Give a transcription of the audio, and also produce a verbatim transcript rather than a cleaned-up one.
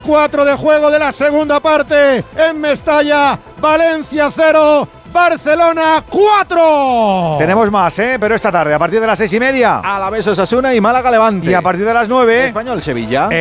cuatro de juego de la segunda parte en Mestalla. Valencia cero, Barcelona cuatro. Tenemos más, ¿eh? Pero esta tarde, a partir de las seis y media. Alavés Osasuna y Málaga Levante. Y a partir de las nueve. Español Sevilla.